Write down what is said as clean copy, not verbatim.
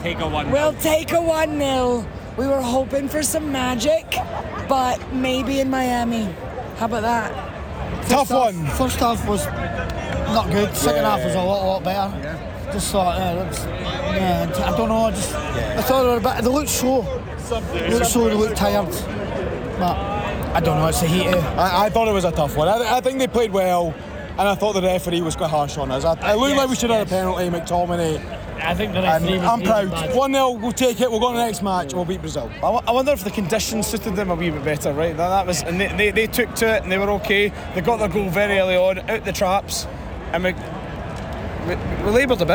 take a 1-0. We'll take a 1-0. We were hoping for some magic, but maybe in Miami. How about that? Tough one. First half was not good. Second half was a lot better. Just thought, I don't know. I thought they looked slow. They looked tired. But I don't know. It's the heat. I thought it was a tough one. I think they played well, and I thought the referee was quite harsh on us. It looked like we should have had a penalty, McTominay. I think the referee was I'm proud. bad. 1-0, we'll take it. We'll go on to the next match. We'll beat Brazil. I wonder if the conditions suited them a wee bit better, right? That was, and they took to it and they were okay. They got their goal very early on, out the traps, and we laboured a bit.